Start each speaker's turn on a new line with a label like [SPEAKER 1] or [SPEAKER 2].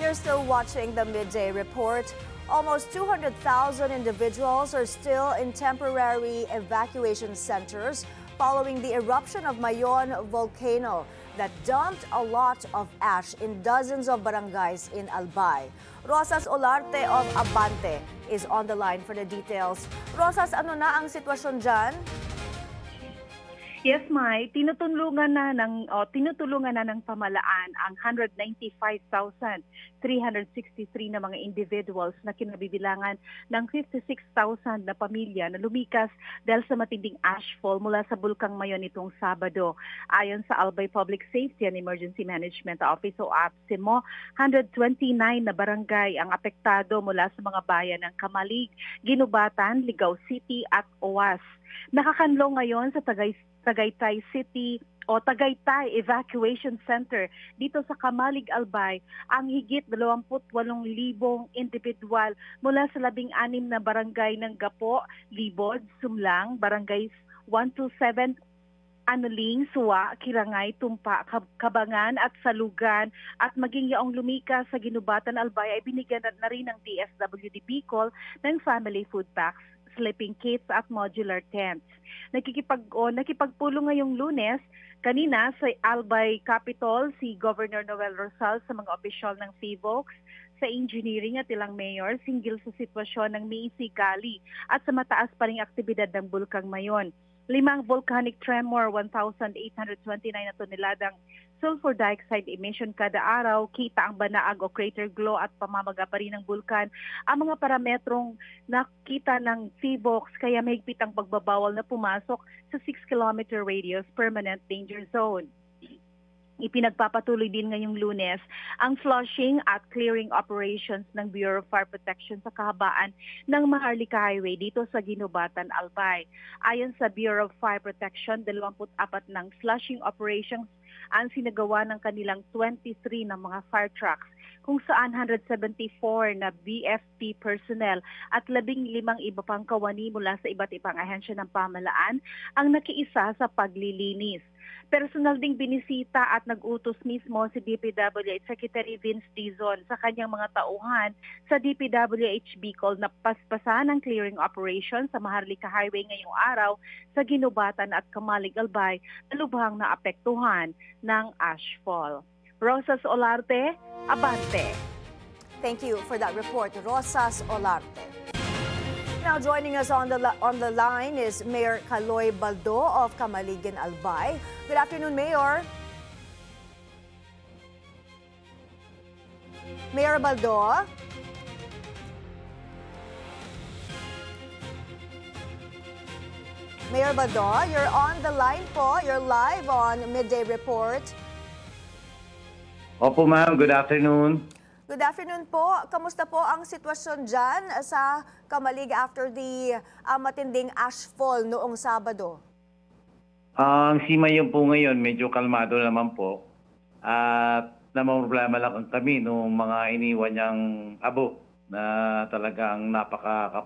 [SPEAKER 1] you're still watching the Midday Report, almost 200,000 individuals are still in temporary evacuation centers following the eruption of Mayon volcano that dumped a lot of ash in dozens of barangays in Albay. Rosas Olarte of Abante is on the line for the details. Rosas, ano na ang sitwasyon dyan?
[SPEAKER 2] Yes, Mai, tinutulungan na ng pamahalaan ang 195,363 na mga individuals na kinabibilangan ng 56,000 na pamilya na lumikas dahil sa matinding ashfall mula sa Bulkang Mayon nitong Sabado. Ayon sa Albay Public Safety and Emergency Management Office o APSEMO, 129 na barangay ang apektado mula sa mga bayan ng Kamalig, Ginubatan, Ligao City at OWAS. Nakakanlong ngayon sa Tagaytay City o Tagaytay Evacuation Center dito sa Kamalig, Albay ang higit 28,000 individual mula sa 16 na barangay ng Gapo, Libod, Sumlang, Barangay 127, Anuling, Suwa, Kirangay, Tumpa, Kabangan at Salugan at maging yaong lumikas sa Ginubatan, Albay ay binigyan na rin ng DSWD Bicol ng family food packs, sleeping kits at modular tents. Nakipagpulong ngayong Lunes, kanina sa Albay Capitol, si Governor Noel Rosal sa mga opisyal ng PHIVOLCS, sa engineering at ilang mayors hinggil sa sitwasyon ng Miisigali at sa mataas pa ring aktibidad ng Bulkang Mayon. 5 volcanic tremor, 1,829 na toneladang sulfur dioxide emission kada araw, kita ang banaag o crater glow at pamamaga pa rin ng bulkan. Ang mga parametrong nakita ng PHIVOLCS kaya mahigpit ang pagbabawal na pumasok sa 6-kilometer radius permanent danger zone. Ipinagpapatuloy din ngayong Lunes ang flushing at clearing operations ng Bureau of Fire Protection sa kahabaan ng Maharlika Highway dito sa Ginubatan, Albay. Ayon sa Bureau of Fire Protection, 24 ng flushing operations ang sinagawa ng kanilang 23 na mga fire trucks, kung saan 174 na BFP personnel at 15 iba pang kawani mula sa iba't ibang ahensya ng pamahalaan ang nakiisa sa paglilinis. Personal ding binisita at nag-utos mismo si DPWH Secretary Vince Dizon sa kanyang mga tauhan sa DPWH Bicol na paspasan ang clearing operation sa Maharlika Highway ngayong araw sa Ginubatan at Kamalig, Albay na lubhang naapektuhan ng ashfall. Rosas Olarte, Abante.
[SPEAKER 1] Thank you for that report, Rosas Olarte. Now joining us on the line is Mayor Kaloy Baldo of Camaligen, Albay. Good afternoon, Mayor. Mayor Baldo. Mayor Baldo, you're on the line po. You're live on Midday Report.
[SPEAKER 3] Opo ma'am, good afternoon.
[SPEAKER 1] Good afternoon po. Kamusta po ang sitwasyon dyan sa Kamalig after the matinding ashfall noong Sabado?
[SPEAKER 3] Ang Simayon po ngayon, medyo kalmado naman po. At namang problema lang kami nung mga iniwan niyang abo na talagang napaka